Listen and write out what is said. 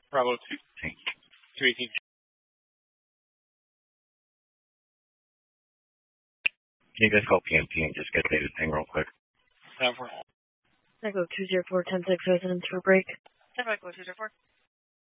Bravo 2, Thank you. 218. Can you guys call PMP and just get David thing real quick? 10-4. Echo 204, 10-6 residence for break. 10 Echo 204.